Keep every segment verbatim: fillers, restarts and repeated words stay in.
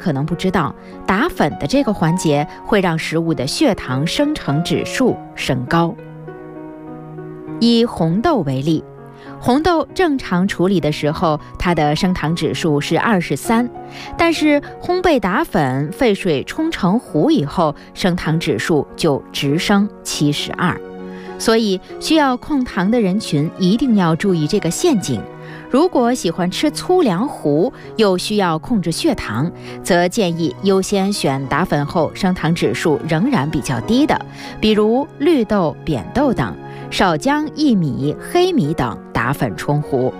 可能不知道，打粉的这个环节会让食物的血糖生成指数升高。以红豆为例，红豆正常处理的时候，它的升糖指数是二十三，但是烘焙打粉沸水冲成糊以后，升糖指数就直升七十二。所以需要控糖的人群一定要注意这个陷阱。如果喜欢吃粗粮糊又需要控制血糖，则建议优先选打粉后升糖指数仍然比较低的，比如绿豆、扁豆等，少将薏米、黑米等打粉冲糊。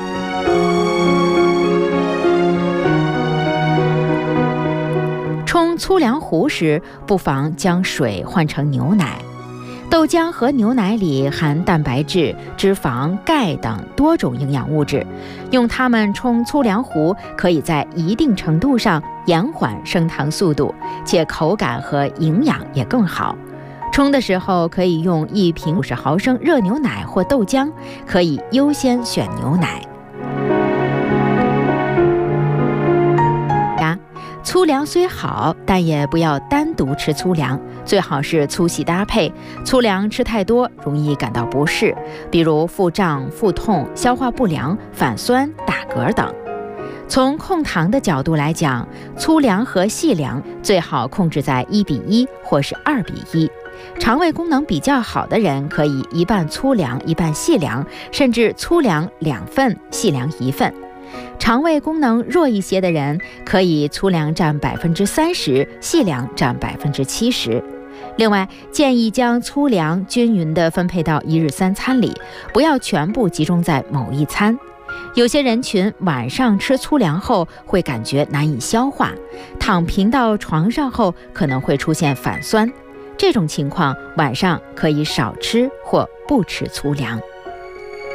冲粗粮糊时，不妨将水换成牛奶。豆浆和牛奶里含蛋白质、脂肪、钙等多种营养物质，用它们冲粗粮糊，可以在一定程度上延缓升糖速度，且口感和营养也更好。冲的时候可以用一瓶五十毫升热牛奶或豆浆，可以优先选牛奶。粗粮虽好，但也不要单独吃粗粮，最好是粗细搭配。粗粮吃太多容易感到不适，比如腹胀、腹痛、消化不良、反酸、打嗝等。从控糖的角度来讲，粗粮和细粮最好控制在一比一或是二比一。肠胃功能比较好的人可以一半粗粮一半细粮，甚至粗粮两份，细粮一份。肠胃功能弱一些的人，可以粗粮占百分之三十，细粮占百分之七十。另外，建议将粗粮均匀地分配到一日三餐里，不要全部集中在某一餐。有些人群晚上吃粗粮后会感觉难以消化，躺平到床上后可能会出现反酸，这种情况晚上可以少吃或不吃粗粮。